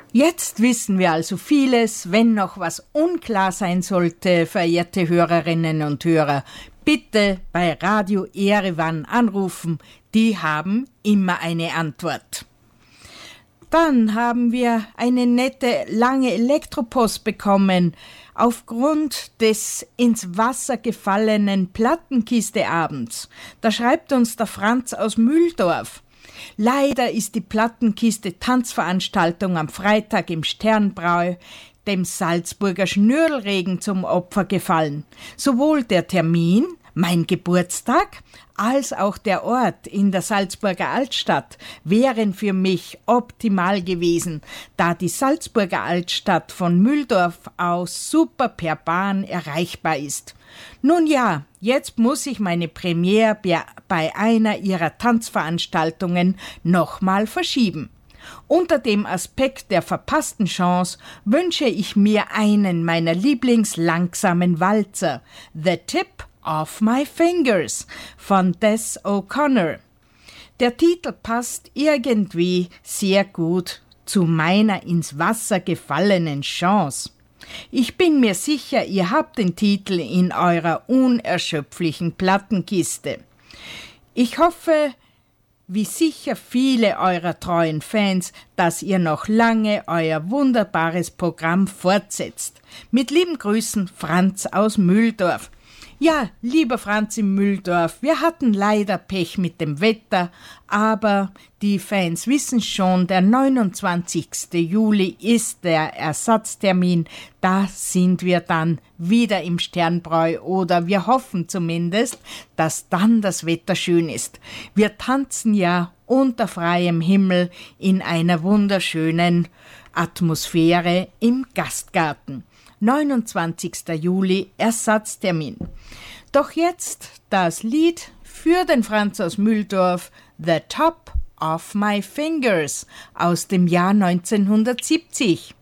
Jetzt wissen wir also vieles. Wenn noch was unklar sein sollte, verehrte Hörerinnen und Hörer, bitte bei Radio Erevan anrufen. Die haben immer eine Antwort. Dann haben wir eine nette, lange Elektropost bekommen. Aufgrund des ins Wasser gefallenen Plattenkisteabends. Da schreibt uns der Franz aus Mühldorf. Leider ist die Plattenkiste-Tanzveranstaltung am Freitag im Sternbräu dem Salzburger Schnürlregen zum Opfer gefallen. Sowohl der Termin, mein Geburtstag, als auch der Ort in der Salzburger Altstadt wären für mich optimal gewesen, da die Salzburger Altstadt von Mühldorf aus super per Bahn erreichbar ist. Nun ja, jetzt muss ich meine Premiere bei einer ihrer Tanzveranstaltungen nochmal verschieben. Unter dem Aspekt der verpassten Chance wünsche ich mir einen meiner Lieblingslangsamen Walzer, The Tip of My Fingers von Des O'Connor. Der Titel passt irgendwie sehr gut zu meiner ins Wasser gefallenen Chance. Ich bin mir sicher, ihr habt den Titel in eurer unerschöpflichen Plattenkiste. Ich hoffe, wie sicher viele eurer treuen Fans, dass ihr noch lange euer wunderbares Programm fortsetzt. Mit lieben Grüßen, Franz aus Mühldorf. Ja, lieber Franz in Mühldorf, wir hatten leider Pech mit dem Wetter, aber die Fans wissen schon, der 29. Juli ist der Ersatztermin. Da sind wir dann wieder im Sternbräu oder wir hoffen zumindest, dass dann das Wetter schön ist. Wir tanzen ja unter freiem Himmel in einer wunderschönen Atmosphäre im Gastgarten. 29. Juli, Ersatztermin. Doch jetzt das Lied für den Franz aus Mühldorf, The Top of My Fingers aus dem Jahr 1970.